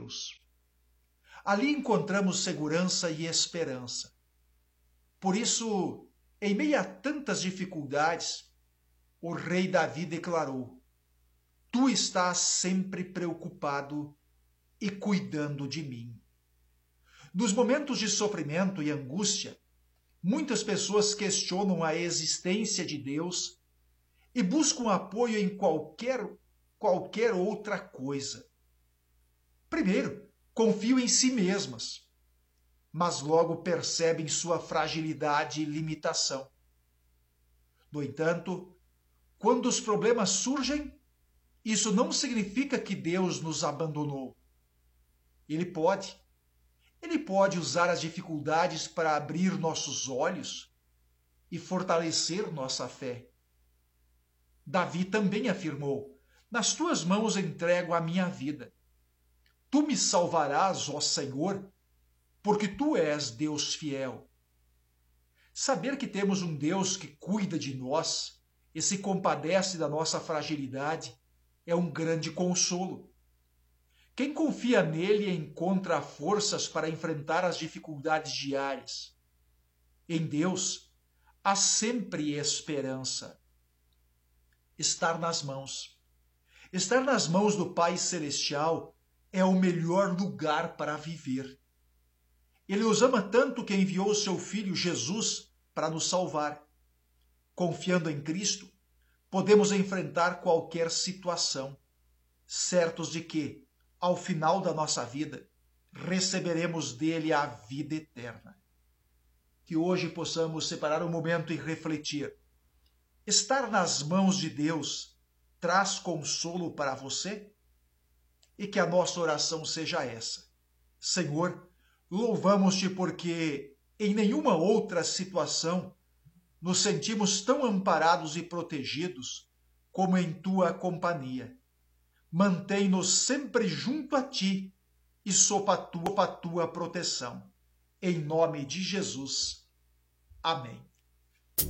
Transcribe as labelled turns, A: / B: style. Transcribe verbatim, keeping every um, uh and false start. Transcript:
A: Deus. Ali encontramos segurança e esperança. Por isso, em meio a tantas dificuldades, o rei Davi declarou: Tu estás sempre preocupado e cuidando de mim. Nos momentos de sofrimento e angústia, muitas pessoas questionam a existência de Deus e buscam apoio em qualquer, qualquer outra coisa. Primeiro, confiam em si mesmas, mas logo percebem sua fragilidade e limitação. No entanto, quando os problemas surgem, isso não significa que Deus nos abandonou. Ele pode. Ele pode usar as dificuldades para abrir nossos olhos e fortalecer nossa fé. Davi também afirmou: Nas tuas mãos entrego a minha vida. Tu me salvarás, ó Senhor, porque tu és Deus fiel. Saber que temos um Deus que cuida de nós e se compadece da nossa fragilidade é um grande consolo. Quem confia nele encontra forças para enfrentar as dificuldades diárias. Em Deus há sempre esperança. Estar nas mãos. Estar nas mãos do Pai Celestial é o melhor lugar para viver. Ele nos ama tanto que enviou o seu Filho Jesus para nos salvar. Confiando em Cristo, podemos enfrentar qualquer situação, certos de que, ao final da nossa vida, receberemos dele a vida eterna. Que hoje possamos separar um momento e refletir. Estar nas mãos de Deus traz consolo para você? E que a nossa oração seja essa: Senhor, louvamos-te porque em nenhuma outra situação nos sentimos tão amparados e protegidos como em tua companhia. Mantém-nos sempre junto a ti e sob a tua, a tua proteção. Em nome de Jesus. Amém.